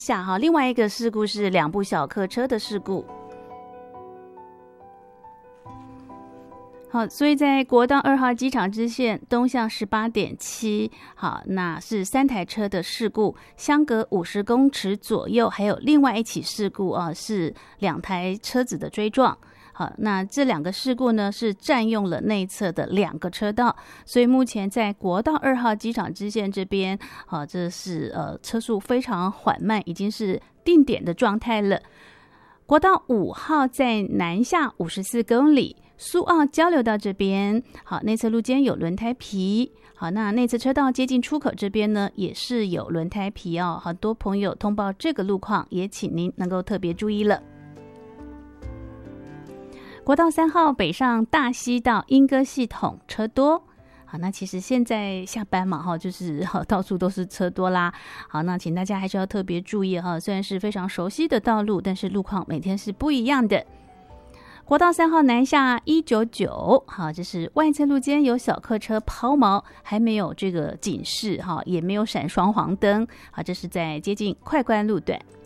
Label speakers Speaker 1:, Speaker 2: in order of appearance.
Speaker 1: 下哈，另外一个事故是2部小客车的事故。好，所以在国道2号机场支线东向18.7，好，那是3台车的事故，相隔50公尺左右，还有另外一起事故啊，是2台车子的追撞。好，那这2个事故呢是占用了内侧的2个车道，所以目前在国道2号机场支线这边，好，这是车速非常缓慢，已经是定点的状态了。国道5号在南下54公里。苏澳交流道这边，好，内侧路肩有轮胎皮，好，那内侧车道接近出口这边呢，也是有轮胎皮哦。很多朋友通报这个路况，也请您能够特别注意了。国道3号北上大溪到莺歌系统车多，好，那其实现在下班嘛，哈，就是到处都是车多啦。好，那请大家还是要特别注意哈，虽然是非常熟悉的道路，但是路况每天是不一样的。国道3号南下199，好，这是外侧路肩有小客车抛锚，还没有这个警示哈，也没有闪双黄灯，好，这是在接近快关路段。